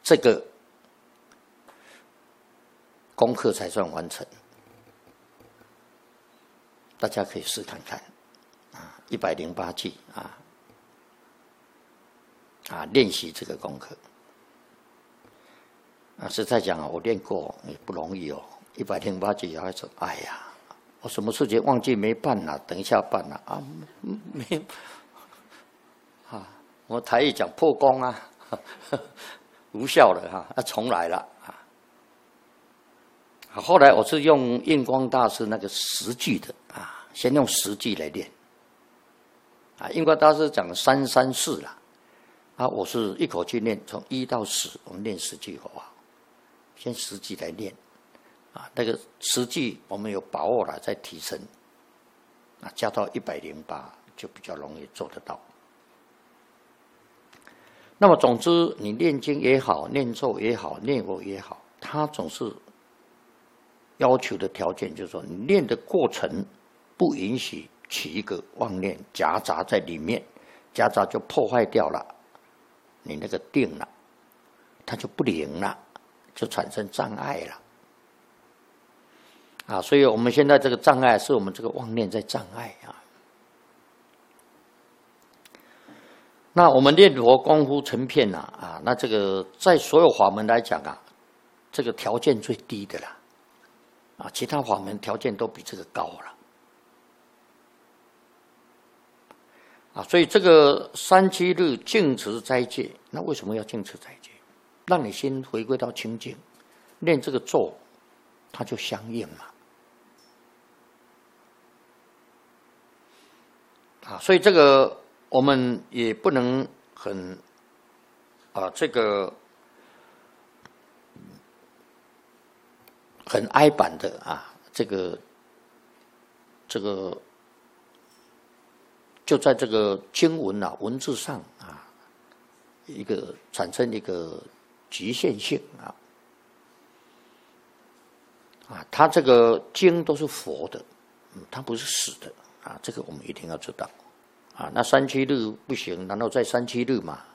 这个功课才算完成。大家可以试看看，108句练习这个功课。实在讲我练过也不容易哦，108句还说，哎呀，我什么事情忘记没办了，等一下办了没我台语讲破功无效了重来了后来我是用印光大师那个10句的先用10句来练印光大师讲334啦我是一口气练，从1到10，我们练10句好不好？先10句来练那个10句我们有把握了再提升加到108就比较容易做得到。那么总之你念经也好，念咒也好，念佛也好，它总是要求的条件就是说，你念的过程不允许起一个妄念夹杂在里面，夹杂就破坏掉了你那个定了，它就不灵了，就产生障碍了所以我们现在这个障碍是我们这个妄念在障碍那我们念佛功夫成片那这个在所有法门来讲这个条件最低的啦其他法门条件都比这个高了所以这个37日净持斋戒，那为什么要净持斋戒？让你心回归到清净，念这个咒，它就相应嘛所以这个我们也不能很这个很哀板的这个就在这个经文文字上一个产生一个局限性它这个经都是佛的它不是死的这个我们一定要知道那37日不行，然后再37日嘛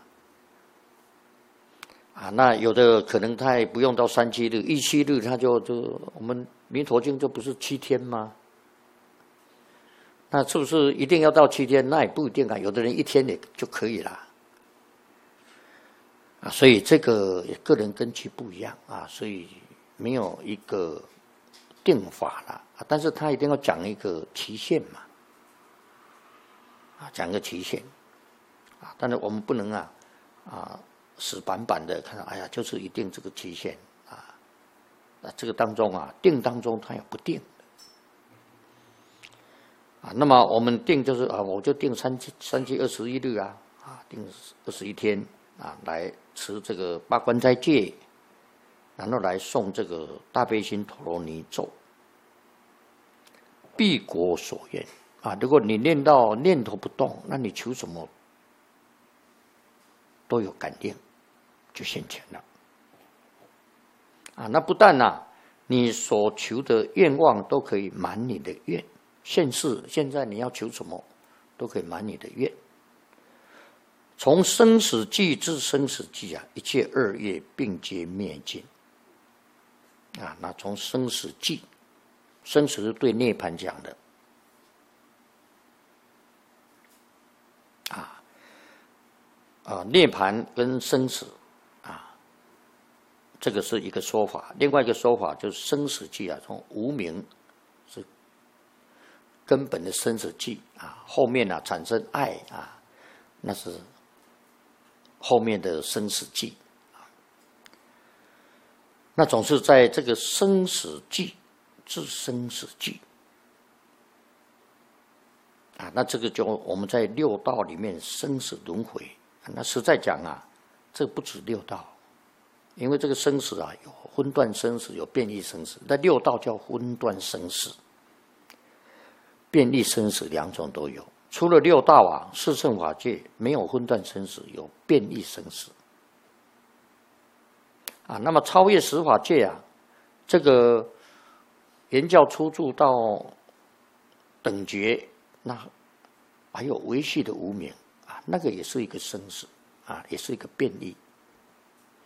那有的可能他也不用到37日，17日他就我们弥陀经就不是7天吗？那是不是一定要到7天？那也不一定有的人1天也就可以了所以这个个人根基不一样所以没有一个定法了但是他一定要讲一个期限嘛讲一个期限但是我们不能死板板的看到，哎呀，就是一定这个期限这个当中定当中它有不定那么我们定就是我就定3七21日定21天来持这个8关斋戒，然后来诵这个大悲心陀罗尼咒，必果所愿如果你念到念头不动，那你求什么都有感应，就现前了那不但你所求的愿望都可以满你的愿，现在你要求什么都可以满你的愿。从生死际至生死际一切恶业并皆灭尽那从生死际，生死是对涅槃讲的涅槃跟生死这个是一个说法。另外一个说法就是生死际从无明是根本的生死际后面产生爱那是后面的生死际那总是在这个生死际至生死际那这个就我们在六道里面生死轮回那实在讲这不止六道，因为这个生死有分段生死，有变异生死。那六道叫分段生死，变异生死两种都有。除了六道四圣法界没有分段生死，有变异生死那么超越十法界这个原教初住到等觉，那还有维系的无明那个也是一个生死也是一个变异